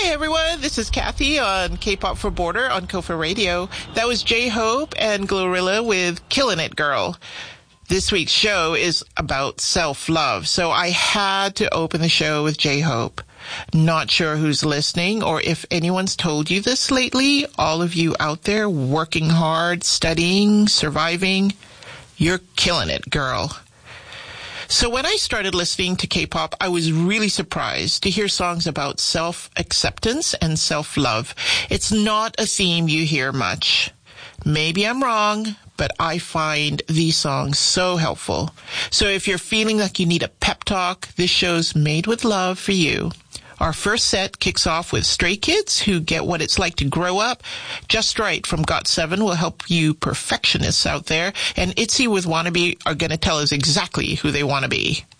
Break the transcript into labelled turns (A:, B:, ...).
A: Hi, everyone. This is Kathy on K-Pop for Border on Kofa Radio. That was J-Hope and Glorilla with Killin' It Girl. This week's show is about self-love, so I had to open the show with J-Hope. Not sure who's listening or if anyone's told you this lately. All of you out there working hard, studying, surviving, you're killing it, girl. So when I started listening to K-pop, I was really surprised to hear songs about self-acceptance and self-love. It's not a theme you hear much. Maybe I'm wrong, but I find these songs so helpful. So if you're feeling like you need a pep talk, this show's made with love for you. Our first set kicks off with Stray Kids, who get what it's like to grow up. Just Right from GOT7 will help you perfectionists out there. And ITZY with Wannabe are going to tell us exactly who they want to be.